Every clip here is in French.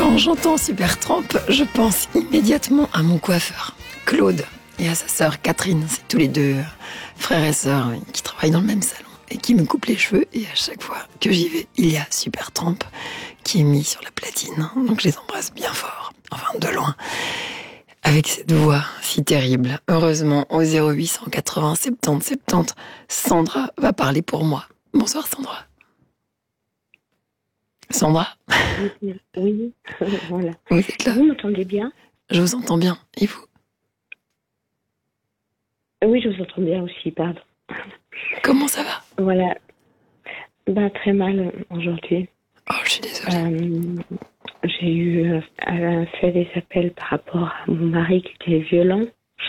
Quand j'entends Supertramp, je pense immédiatement à mon coiffeur, Claude, et à sa sœur Catherine. C'est tous les deux frères et sœurs qui travaillent dans le même salon et qui me coupent les cheveux. Et à chaque fois que j'y vais, il y a Supertramp qui est mis sur la platine. Donc je les embrasse bien fort, enfin de loin, avec cette voix si terrible. Heureusement, au 0800 80 70 70, Sandra va parler pour moi. Bonsoir Sandra. Sandra? Oui, voilà. Vous êtes là? Vous m'entendez bien? Je vous entends bien. Et vous? Oui, je vous entends bien aussi, pardon. Comment ça va? Voilà. Très mal aujourd'hui. Oh, je suis désolée. J'ai eu fait des appels par rapport à mon mari qui était violent.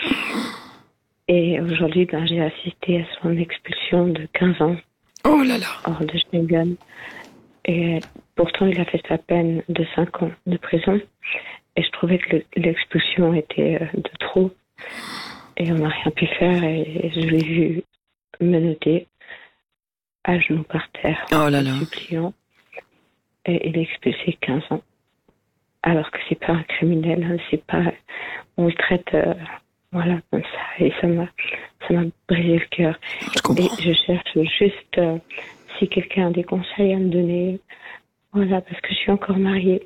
Et aujourd'hui, j'ai assisté à son expulsion de 15 ans. Oh là là. Hors de Schengen. Et pourtant, il a fait sa peine de 5 ans de prison. Et je trouvais que l'expulsion était de trop. Et on n'a rien pu faire. Et je l'ai vu menotter à genoux par terre. Oh là là. Suppliant. Et il est expulsé 15 ans. Alors que c'est pas un criminel. Hein, c'est pas... On le traite comme ça. Et ça m'a brisé le cœur. Je comprends. Et je cherche juste... si quelqu'un a des conseils à me donner, voilà, parce que je suis encore mariée.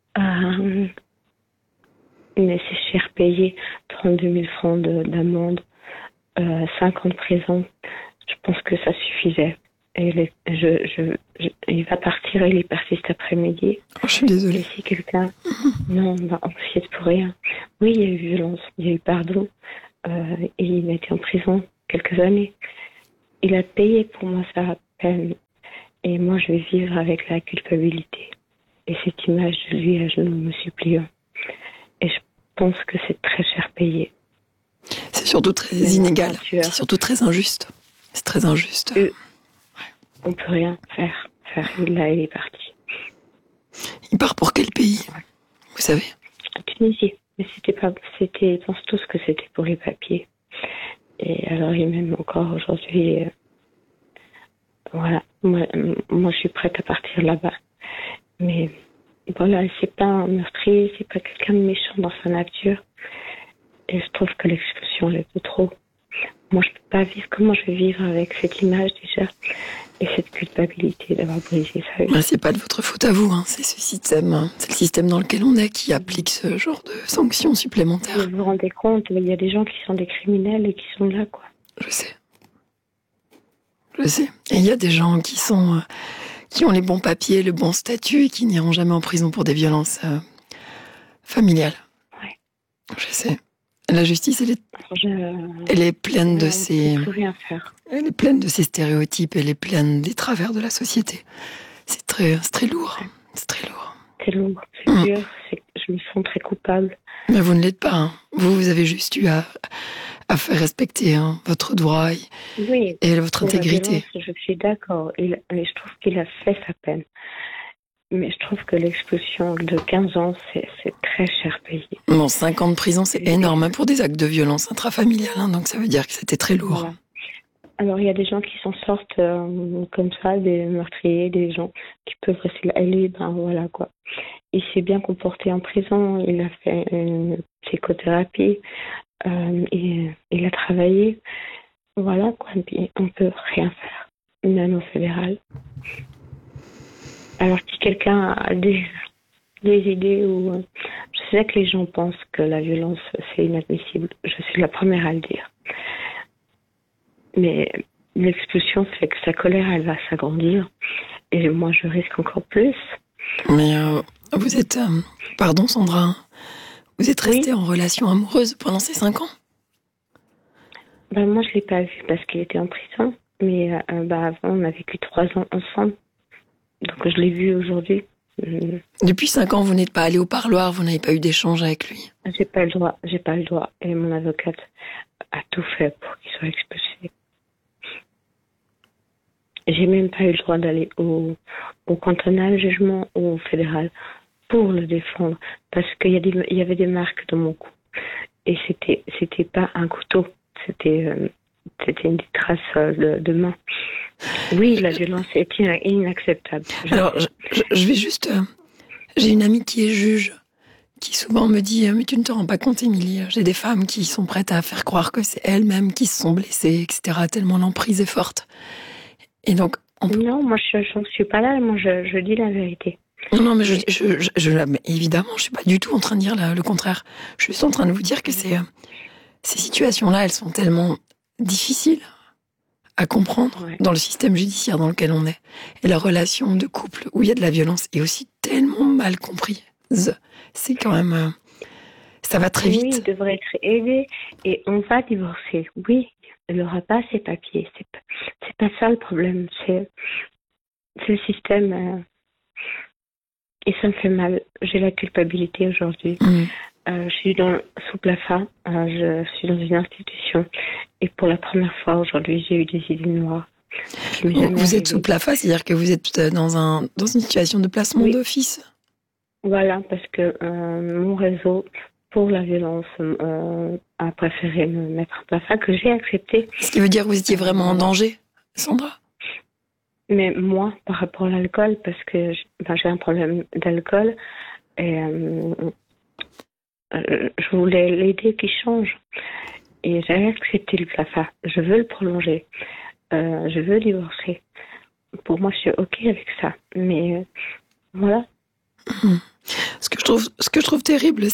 Mais c'est cher payé, 32 000 francs d'amende, 5 ans de prison. Je pense que ça suffisait. Et il va partir, il est parti cet après-midi. Oh, je suis désolée. Et si quelqu'un... Non, on s'y est pour rien. Oui, il y a eu violence, il y a eu pardon. Et il a été en prison quelques années. Il a payé pour moi sa peine. Et moi, je vais vivre avec la culpabilité. Et cette image de lui à genoux me suppliant. Et je pense que c'est très cher payé. C'est surtout très inégal. C'est surtout très injuste. C'est très injuste. On peut rien faire. Il est parti. Il part pour quel pays? Vous savez? Tunisie. Mais ils pensent tous que c'était pour les papiers. Et alors, il m'aime encore aujourd'hui. Voilà, moi je suis prête à partir là-bas. Mais voilà, c'est pas un meurtrier, c'est pas quelqu'un de méchant dans sa nature. Et je trouve que l'expulsion est de trop. Moi je peux pas vivre, comment je vais vivre avec cette image déjà et cette culpabilité d'avoir brisé sa vie. C'est pas de votre faute à vous, hein. C'est ce système, hein. C'est le système dans lequel on est qui applique ce genre de sanctions supplémentaires. Vous vous rendez compte, il y a des gens qui sont des criminels et qui sont là, quoi. Je sais. Et il y a des gens qui ont les bons papiers, le bon statut et qui n'iront jamais en prison pour des violences familiales. Ouais. Je sais. La justice, elle est pleine de ces... On peut rien faire. Elle est pleine de ces stéréotypes, elle est pleine des travers de la société. C'est très lourd. Ouais. C'est très lourd. C'est lourd, c'est dur, je me sens très coupable. Mais vous ne l'êtes pas, hein. Vous avez juste eu à faire respecter, hein, votre droit et votre intégrité. Je suis d'accord, mais je trouve qu'il a fait sa peine. Mais je trouve que l'expulsion de 15 ans, c'est très cher payé. Bon, 5 ans de prison, c'est énorme pour des actes de violence intrafamiliale, hein, donc ça veut dire que c'était très lourd. Voilà. Alors, il y a des gens qui s'en sortent comme ça, des meurtriers, des gens qui peuvent rester là. Et lui, voilà, quoi. Il s'est bien comporté en prison, il a fait une psychothérapie, il a travaillé. Voilà, quoi. Et puis, on peut rien faire, même au fédéral. Alors, si quelqu'un a des idées ou... Je sais que les gens pensent que la violence, c'est inadmissible. Je suis la première à le dire. Mais l'expulsion fait que sa colère, elle va s'agrandir. Et moi, je risque encore plus. Mais vous êtes... pardon, Sandra. Vous êtes restée en relation amoureuse pendant ces 5 ans? Moi, je ne l'ai pas vu parce qu'il était en prison. Mais avant, on a vécu 3 ans ensemble. Donc, je l'ai vu aujourd'hui. Depuis 5 ans, vous n'êtes pas allé au parloir, vous n'avez pas eu d'échange avec lui? J'ai pas le droit. Et mon avocate a tout fait pour qu'il soit expulsé. J'ai même pas eu le droit d'aller au cantonal jugement ou au fédéral pour le défendre parce qu'il y avait des marques dans mon cou et c'était pas un couteau, c'était une trace de main. Oui, la violence est inacceptable. Alors je vais juste J'ai une amie qui est juge, qui souvent me dit « Mais tu ne te rends pas compte, Émilie, j'ai des femmes qui sont prêtes à faire croire que c'est elles-mêmes qui se sont blessées, etc. tellement l'emprise est forte. » Et donc, Non, moi, je n'en suis pas là. Moi, je dis la vérité. Non, mais mais évidemment, je suis pas du tout en train de dire le contraire. Je suis juste en train de vous dire que ces situations-là, elles sont tellement difficiles à comprendre dans le système judiciaire dans lequel on est. Et la relation de couple où il y a de la violence est aussi tellement mal comprise. C'est quand même... ça va très vite. Oui, il devrait être aidé et on va divorcer. Oui, il n'aura pas ses papiers. C'est pas ça le problème. C'est le système... et ça me fait mal. J'ai la culpabilité aujourd'hui. Je suis sous plafond. Je suis dans une institution. Et pour la première fois aujourd'hui, j'ai eu des idées noires. Vous êtes sous plafond, c'est-à-dire que vous êtes dans une situation de placement d'office. Voilà, parce que mon réseau pour la violence a préféré me mettre en plafond, que j'ai accepté. Ce qui veut dire que vous étiez vraiment en danger, Sandra? Mais moi, par rapport à l'alcool, parce que j'ai un problème d'alcool, et je voulais l'aider qu'il change. Et j'ai accepté le plafond. Je veux le prolonger. Je veux divorcer. Pour moi, je suis OK avec ça. Mais voilà. Ce que je trouve terrible,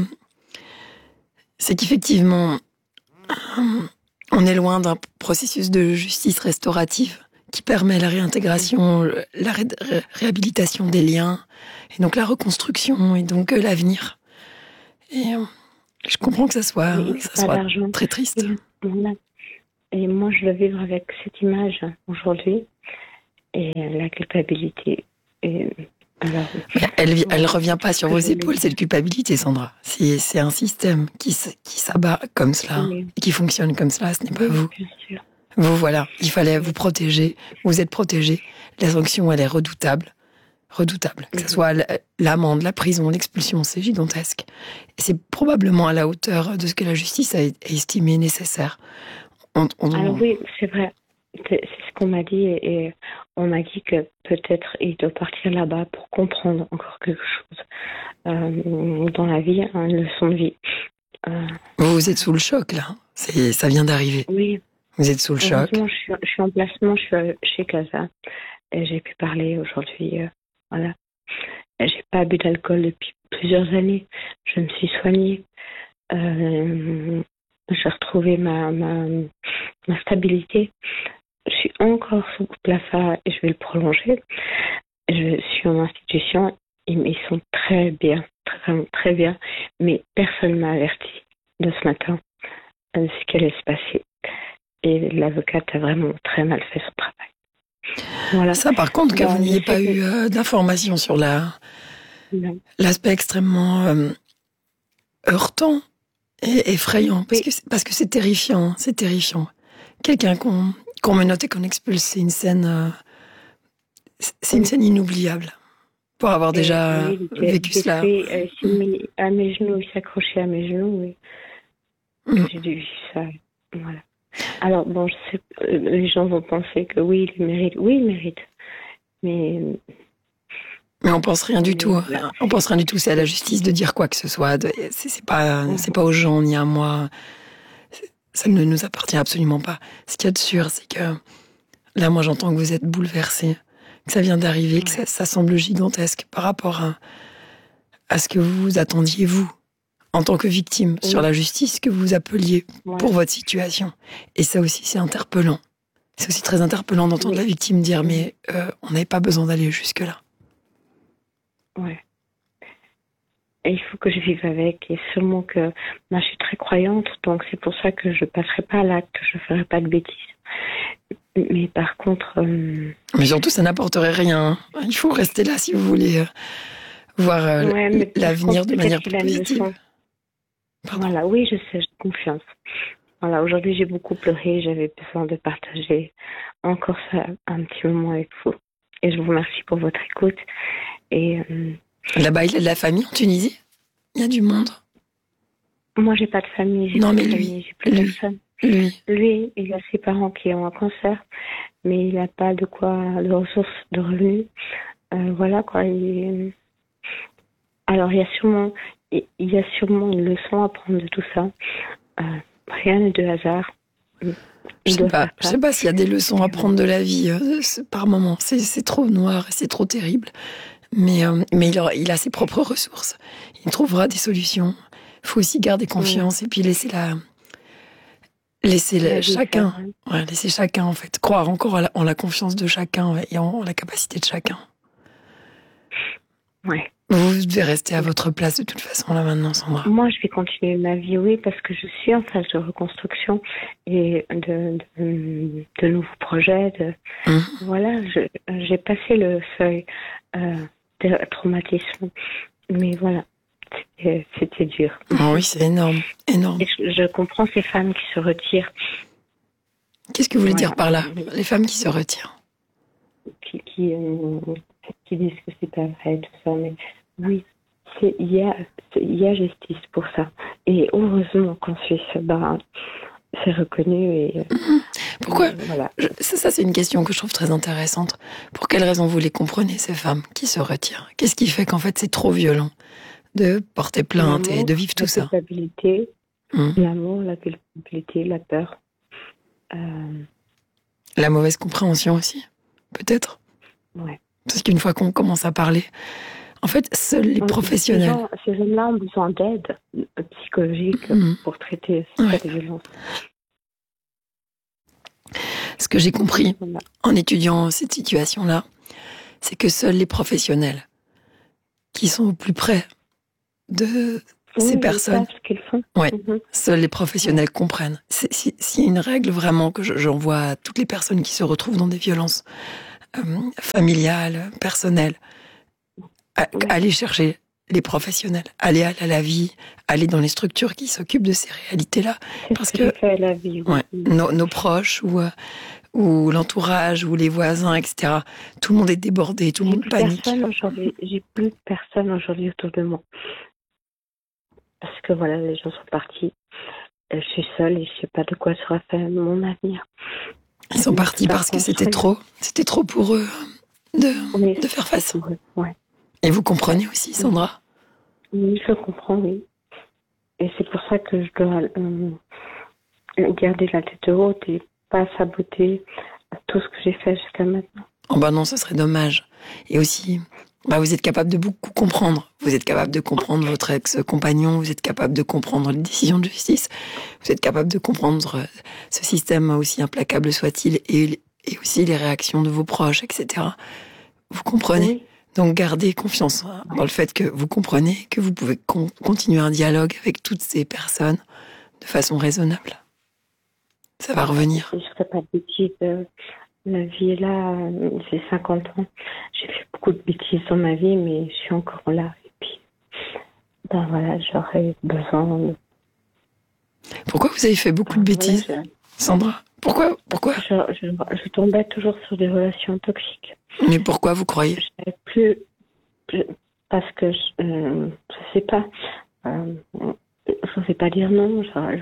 c'est qu'effectivement, on est loin d'un processus de justice restaurative qui permet la réintégration, la réhabilitation des liens, et donc la reconstruction, et donc l'avenir. Et je comprends que ça soit très triste. Et moi, je veux vivre avec cette image aujourd'hui, et la culpabilité. Et alors, elle revient pas sur vos épaules, cette culpabilité, Sandra. C'est un système qui s'abat comme cela, et qui fonctionne comme cela, ce n'est pas vous. Bien sûr. Vous, voilà, il fallait vous protéger, vous êtes protégé. La sanction, elle est redoutable. Redoutable. Que ce soit l'amende, la prison, l'expulsion, c'est gigantesque. Et c'est probablement à la hauteur de ce que la justice a estimé nécessaire. Alors oui, c'est vrai. C'est ce qu'on m'a dit et on m'a dit que peut-être il doit partir là-bas pour comprendre encore quelque chose dans la vie, une leçon de vie. Vous êtes sous le choc, là. Ça vient d'arriver. Oui. Vous êtes sous le choc. Je suis en placement, je suis chez Casa et j'ai pu parler aujourd'hui. Voilà. J'ai pas bu d'alcool depuis plusieurs années. Je me suis soignée. J'ai retrouvé ma stabilité. Je suis encore sous plafond et je vais le prolonger. Je suis en institution et ils sont très bien, très, très bien. Mais personne m'a averti de ce matin de ce qui allait se passer. Et l'avocate a vraiment très mal fait son travail. Voilà. Ça, par contre, que vous n'ayez pas eu d'informations sur l'aspect extrêmement heurtant et effrayant, parce que c'est terrifiant, c'est terrifiant. Quelqu'un qu'on menotte et qu'on expulse, c'est une scène inoubliable. Pour avoir déjà vécu cela. À mes genoux, il s'accrochait à mes genoux, oui. J'ai dû vivre ça, voilà. Alors, bon, je sais, les gens vont penser que oui, il mérite. Oui, il mérite. Mais on pense rien du tout. On pense rien du tout. C'est à la justice de dire quoi que ce soit. C'est pas aux gens ni à moi. Ça ne nous appartient absolument pas. Ce qu'il y a de sûr, c'est que là, moi, j'entends que vous êtes bouleversés, que ça vient d'arriver, que ça semble gigantesque par rapport à ce que vous attendiez, vous, en tant que victime, sur la justice que vous appeliez pour votre situation. Et ça aussi, c'est interpellant. C'est aussi très interpellant d'entendre la victime dire « mais on n'avait pas besoin d'aller jusque-là ». Ouais. Et il faut que je vive avec. Et sûrement que moi, je suis très croyante, donc c'est pour ça que je ne passerai pas à l'acte, que je ne ferai pas de bêtises. Mais par contre... Mais surtout, ça n'apporterait rien. Il faut rester là si vous voulez voir l'avenir de manière plus positive. Voilà, oui, je sais, j'ai confiance. Voilà, aujourd'hui, j'ai beaucoup pleuré. J'avais besoin de partager encore ça un petit moment avec vous. Et je vous remercie pour votre écoute. Et là-bas, il y a de la famille en Tunisie? Il y a du monde? Moi, j'ai pas de famille. J'ai plus personne. Lui, il a ses parents qui ont un cancer, mais il n'a pas de ressources, de revenus. Voilà, quoi. Alors, il y a sûrement une leçon à prendre de tout ça. Rien n'est de hasard. Je sais pas s'il y a des leçons à prendre de la vie par moment. C'est trop noir, c'est trop terrible. Mais il a ses propres ressources. Il trouvera des solutions. Il faut aussi garder confiance et puis laisser chacun. Ouais, laisser chacun, en fait. Croire encore en la confiance de chacun et en la capacité de chacun. Ouais. Vous devez rester à votre place de toute façon là maintenant, Sandra. Moi, je vais continuer ma vie, oui, parce que je suis en phase de reconstruction et de nouveaux projets. Voilà, j'ai passé le seuil de traumatisme, mais voilà, c'était dur. Oh oui, c'est énorme, énorme. Et je comprends ces femmes qui se retirent. Qu'est-ce que vous voulez dire par là? Les femmes qui se retirent, qui disent que c'est pas vrai, tout ça, mais oui, il y a justice pour ça. Et heureusement qu'en Suisse, c'est reconnu. Et, pourquoi voilà. Ça, c'est une question que je trouve très intéressante. Pour quelles raisons vous les comprenez, ces femmes qui se retirent? Qu'est-ce qui fait qu'en fait c'est trop violent de porter plainte et de vivre tout ça? La culpabilité, l'amour, la culpabilité, la peur. La mauvaise compréhension aussi, peut-être. Ouais. Parce qu'une fois qu'on commence à parler, en fait, seuls les professionnels... Ces hommes-là ont besoin d'aide psychologique pour traiter cette violence. Ce que j'ai compris en étudiant cette situation-là, c'est que seuls les professionnels qui sont au plus près de ces personnes... Ce qu'ils font. Ouais, seuls les professionnels comprennent. S'il y a une règle vraiment que j'envoie à toutes les personnes qui se retrouvent dans des violences familiales, personnelles, aller chercher les professionnels, aller à la vie, aller dans les structures qui s'occupent de ces réalités-là. Parce que fait la vie, nos proches ou l'entourage ou les voisins, etc., tout le monde est débordé, tout le monde panique. J'ai plus de personnes aujourd'hui autour de moi. Parce que voilà, les gens sont partis. Je suis seule et je sais pas de quoi sera fait mon avenir. Ils sont partis parce que c'était trop pour eux de faire face. Ouais. Et vous comprenez aussi, Sandra? Oui, je comprends, oui. Et c'est pour ça que je dois garder la tête haute et pas saboter tout ce que j'ai fait jusqu'à maintenant. Oh non, ce serait dommage. Et aussi, vous êtes capable de beaucoup comprendre. Vous êtes capable de comprendre votre ex-compagnon, vous êtes capable de comprendre les décisions de justice, vous êtes capable de comprendre ce système, aussi implacable soit-il, et aussi les réactions de vos proches, etc. Vous comprenez? Oui. Donc gardez confiance dans le fait que vous comprenez, que vous pouvez continuer un dialogue avec toutes ces personnes de façon raisonnable. Ça va revenir. Je ne ferai pas de bêtises. La vie est là, j'ai 50 ans. J'ai fait beaucoup de bêtises dans ma vie, mais je suis encore là. Et puis, voilà, j'aurais besoin de... Pourquoi vous avez fait beaucoup de bêtises, Sandra? Pourquoi je tombais toujours sur des relations toxiques. Mais pourquoi, vous croyez? Parce que je sais pas. Je ne sais pas dire non.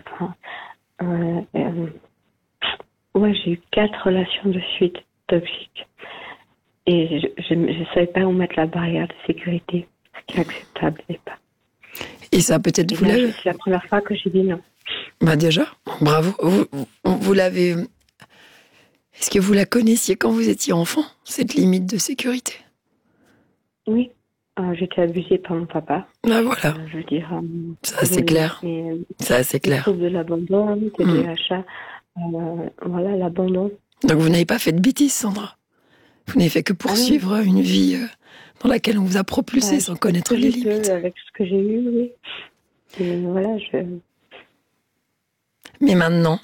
J'ai eu 4 relations de suite toxiques. Et je ne savais pas où mettre la barrière de sécurité. Ce qui est acceptable n'est pas. Et ça, peut-être, vous l'avez... C'est la première fois que j'ai dit non. Déjà, bravo. Vous l'avez... Est-ce que vous la connaissiez quand vous étiez enfant, cette limite de sécurité? Oui. J'étais abusée par mon papa. Voilà. Je veux dire... ça, c'est clair. Ça, c'est clair. De l'abandon, de l'achat. Voilà, l'abandon. Donc vous n'avez pas fait de bêtises, Sandra? Vous n'avez fait que poursuivre une vie dans laquelle on vous a propulsé sans connaître les limites. Avec ce que j'ai eu, oui. Et voilà, Mais maintenant,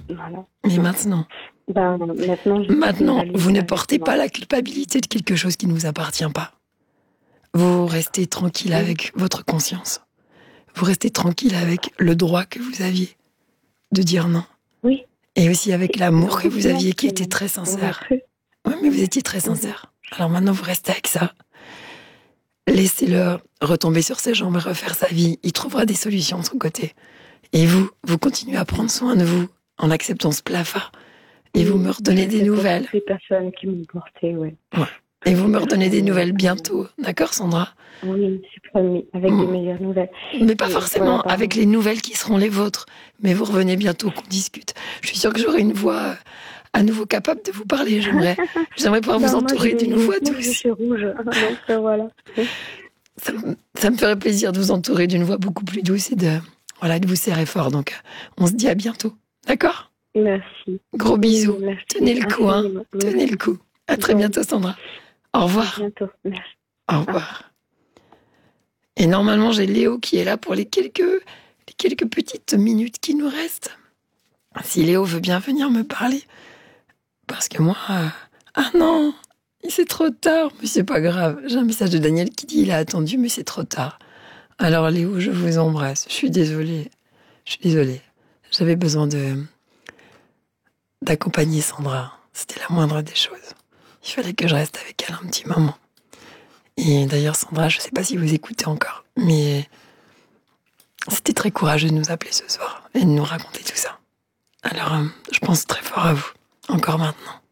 maintenant, vous ne portez pas la culpabilité de quelque chose qui ne vous appartient pas. Vous restez tranquille avec votre conscience. Vous restez tranquille avec le droit que vous aviez de dire non. Oui. Et aussi avec l'amour que vous aviez qui était très sincère. Oui, mais vous étiez très sincère. Alors maintenant, vous restez avec ça. Laissez-le retomber sur ses jambes et refaire sa vie. Il trouvera des solutions de son côté. Et vous continuez à prendre soin de vous en acceptant ce plafard. Et vous me redonnez des nouvelles. Les personnes qui m'ont porté, oui. Et vous me redonnez des nouvelles bientôt, d'accord Sandra? Oui, c'est promis, avec des meilleures nouvelles. Mais pas Et forcément voilà, avec les nouvelles qui seront les vôtres. Mais vous revenez bientôt qu'on discute. Je suis sûre que j'aurai une voix à nouveau capable de vous parler. J'aimerais pouvoir vous non, entourer d'une voix moi, je douce. suis rouge, donc voilà. Ça me ferait plaisir de vous entourer d'une voix beaucoup plus douce et de vous serrer fort. Donc, on se dit à bientôt. D'accord? Merci. Gros bisous. Merci. Tenez le coup, hein. Infiniment. Tenez le coup. À très bientôt, Sandra. Au À revoir. bientôt. Merci. Au revoir. Et normalement, j'ai Léo qui est là pour les quelques petites minutes qui nous restent. Si Léo veut bien venir me parler. Parce que moi... Ah non, c'est trop tard. Mais c'est pas grave. J'ai un message de Daniel qui dit il a attendu, mais c'est trop tard. Alors Léo, je vous embrasse. Je suis désolée. J'avais besoin d'accompagner Sandra. C'était la moindre des choses. Il fallait que je reste avec elle un petit moment. Et d'ailleurs, Sandra, je ne sais pas si vous écoutez encore, mais c'était très courageux de nous appeler ce soir et de nous raconter tout ça. Alors, je pense très fort à vous, encore maintenant.